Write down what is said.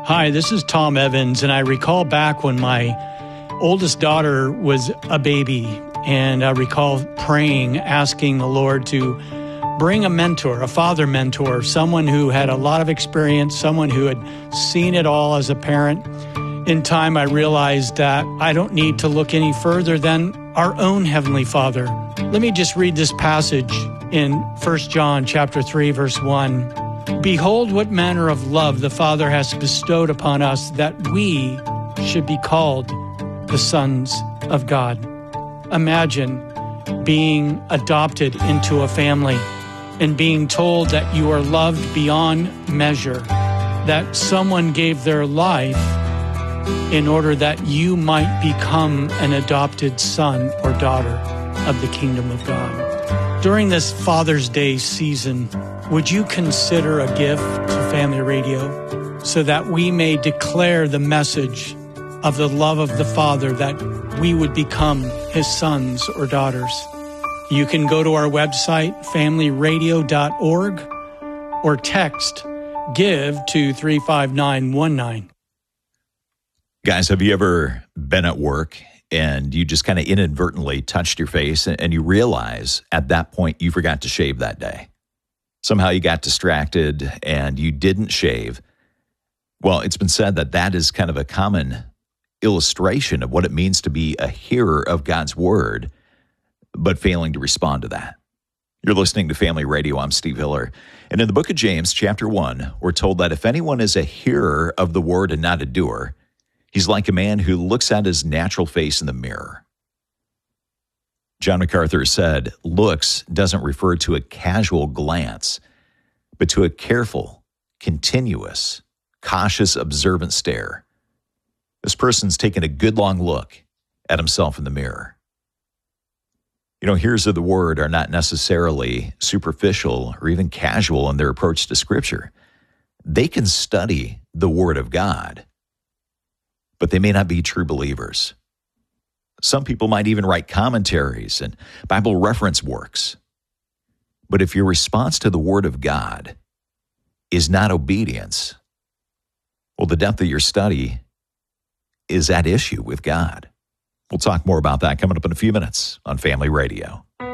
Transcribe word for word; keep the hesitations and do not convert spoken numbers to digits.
Hi, this is Tom Evans, and I recall back when my oldest daughter was a baby, and I recall praying, asking the Lord to bring a mentor, a father mentor, someone who had a lot of experience, someone who had seen it all as a parent. In time, I realized that I don't need to look any further than our own Heavenly Father. Let me just read this passage in First John chapter three, verse one. Behold, what manner of love the Father has bestowed upon us, that we should be called the sons of God. Imagine being adopted into a family and being told that you are loved beyond measure, that someone gave their life in order that you might become an adopted son or daughter of the kingdom of God. During this Father's Day season, would you consider a gift to Family Radio so that we may declare the message of the love of the Father, that we would become His sons or daughters? You can go to our website, family radio dot org, or text GIVE to three five nine one nine. Guys, have you ever been at work and you just kind of inadvertently touched your face and you realize at that point you forgot to shave that day? Somehow you got distracted and you didn't shave. Well, it's been said that that is kind of a common illustration of what it means to be a hearer of God's word, but failing to respond to that. You're listening to Family Radio. I'm Steve Hiller. And in the book of James, chapter one, we're told that if anyone is a hearer of the word and not a doer, he's like a man who looks at his natural face in the mirror. John MacArthur said, looks doesn't refer to a casual glance, but to a careful, continuous, cautious, observant stare. This person's taken a good long look at himself in the mirror. You know, hearers of the word are not necessarily superficial or even casual in their approach to Scripture. They can study the Word of God, but they may not be true believers. Some people might even write commentaries and Bible reference works. But if your response to the Word of God is not obedience, well, the depth of your study is at issue with God. We'll talk more about that coming up in a few minutes on Family Radio.